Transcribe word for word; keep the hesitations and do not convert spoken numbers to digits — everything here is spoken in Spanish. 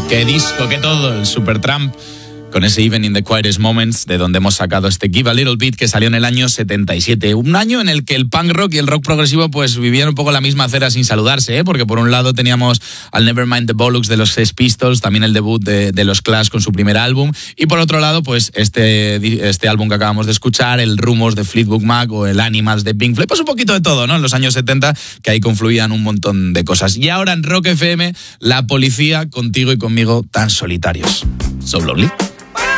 Qué disco, qué todo, el Supertramp, con ese Even in the Quietest Moments, de donde hemos sacado este Give a Little Bit, que salió en el año setenta y siete. Un año en el que el punk rock y el rock progresivo pues vivían un poco la misma acera sin saludarse, ¿eh? Porque por un lado teníamos al Nevermind the Bollocks de los Sex Pistols, también el debut de, de los Clash con su primer álbum, y por otro lado pues este, este álbum que acabamos de escuchar, el Rumors de Fleetwood Mac o el Animals de Pink Floyd, pues un poquito de todo, ¿no? En los años setenta, que ahí confluían un montón de cosas. Y ahora en Rock F M, La Policía, contigo y conmigo tan solitarios. So Lonely.